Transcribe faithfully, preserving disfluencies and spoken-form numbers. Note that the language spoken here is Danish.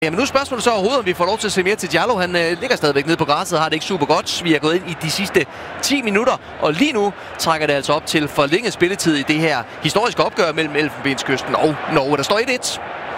Jamen nu er spørgsmålet så overhovedet, om vi får lov til at se mere til Diallo. Han øh, ligger stadigvæk nede på græsset og har det ikke super godt. Vi er gået ind i de sidste ti minutter, og lige nu trækker det altså op til forlænget spilletid i det her historiske opgør mellem Elfenbenskysten og Norge. Der står et et.